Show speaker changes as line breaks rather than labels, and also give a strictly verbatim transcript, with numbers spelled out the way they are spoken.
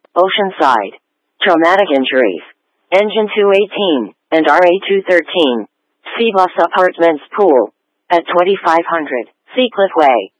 Oceanside. Traumatic injuries. Engine two eighteen and R A two thirteen. Seabus Apartments Pool. At twenty-five hundred Seacliff Way.